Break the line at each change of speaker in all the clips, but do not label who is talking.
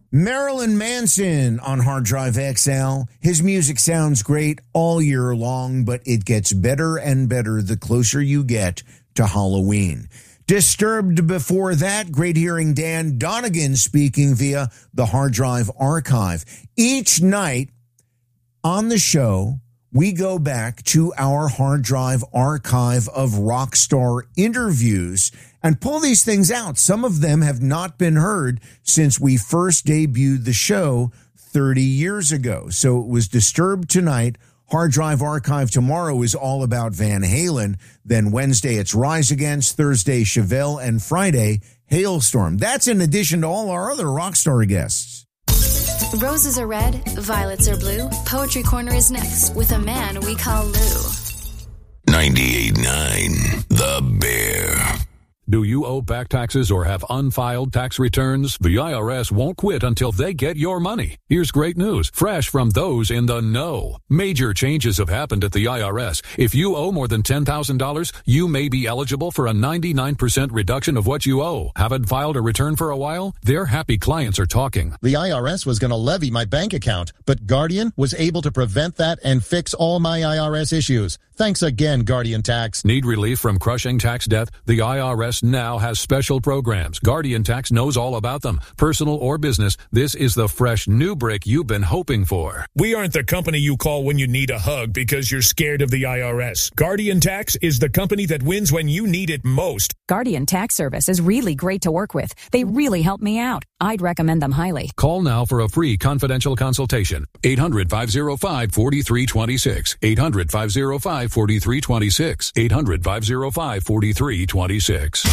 Marilyn Manson on Hard Drive XL. His music sounds great all year long, but it gets better and better the closer you get to Halloween. Disturbed before that, great hearing Dan Donegan speaking via the Hard Drive archive. Each night on the show, we go back to our Hard Drive archive of rock star interviews and pull these things out. Some of them have not been heard since we first debuted the show 30 years ago. So it was Disturbed tonight. Hard Drive archive tomorrow is all about Van Halen. Then Wednesday, it's Rise Against. Thursday, Chevelle. And Friday, Hailstorm. That's in addition to all our other rock star guests.
Roses are red, violets are blue. Poetry Corner is next with a man we call Lou.
98.9 The Bear.
Do you owe back taxes or have unfiled tax returns? The IRS won't quit until they get your money. Here's great news, fresh from those in the know. Major changes have happened at the IRS. If you owe more than $10,000, you may be eligible for a 99% reduction of what you owe. Haven't filed a return for a while? Their happy clients are talking.
The IRS was going to levy my bank account, but Guardian was able to prevent that and fix all my IRS issues. Thanks again, Guardian Tax.
Need relief from crushing tax debt? The IRS now has special programs. Guardian Tax knows all about them. Personal or business, this is the fresh new break you've been hoping for.
We aren't the company you call when you need a hug because you're scared of the IRS. Guardian Tax is the company that wins when you need it most.
Guardian Tax Service is really great to work with. They really help me out. I'd recommend them highly.
Call now for a free confidential consultation. 800-505-4326. 800-505-4326. 800-505-4326.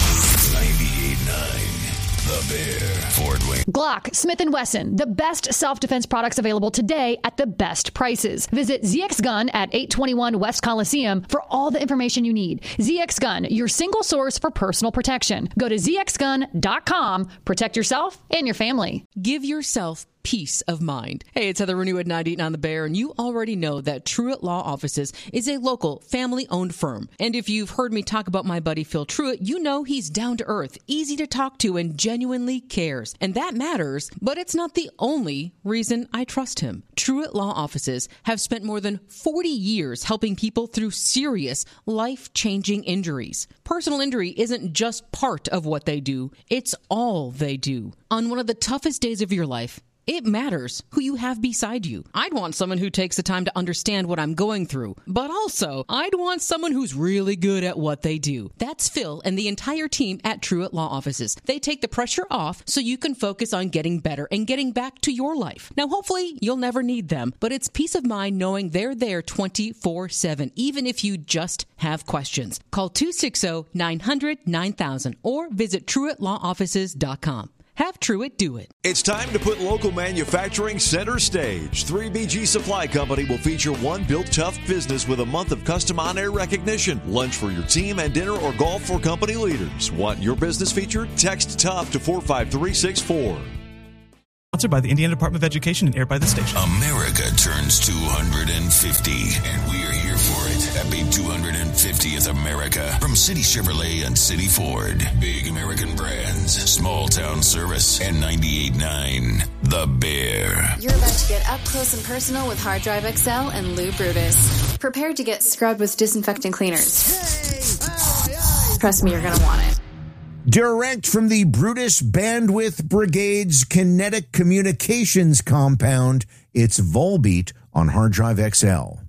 98.9 The Bear. Fort Wayne.
Glock, Smith & Wesson, the best self-defense products available today at the best prices. Visit ZX Gun at 821 West Coliseum for all the information you need. ZX Gun, your single source for personal protection. Go to zxgun.com. Protect yourself and your family.
Give yourself peace of mind. Hey, it's Heather Renew at 98 on the Bear, and you already know that Truett Law Offices is a local, family-owned firm. And if you've heard me talk about my buddy Phil Truett, you know he's down to earth, easy to talk to, and genuinely cares. And that matters, but it's not the only reason I trust him. Truett Law Offices have spent more than 40 years helping people through serious, life-changing injuries. Personal injury isn't just part of what they do, it's all they do. On one of the toughest days of your life, it matters who you have beside you. I'd want someone who takes the time to understand what I'm going through, but also I'd want someone who's really good at what they do. That's Phil and the entire team at Truett Law Offices. They take the pressure off so you can focus on getting better and getting back to your life. Now, hopefully you'll never need them, but it's peace of mind knowing they're there 24/7, even if you just have questions. Call 260-900-9000 or visit TruettLawOffices.com. Have Truett do it.
It's time to put local manufacturing center stage. 3BG Supply Company will feature one built tough business with a month of custom on-air recognition, lunch for your team, and dinner or golf for company leaders. Want your business featured? Text TOUGH to 45364.
Sponsored by the Indiana Department of Education and aired by the station.
America turns 250, and we are here for it. Happy 250th America. From City Chevrolet and City Ford. Big American brands, small town service, and 98.9 The Bear.
You're about to get up close and personal with Hard Drive XL and Lou Brutus. Prepare to get scrubbed with disinfectant cleaners. Trust me, you're going to want it.
Direct from the Brutus Bandwidth Brigade's Kinetic Communications compound, it's Volbeat on Hard Drive XL.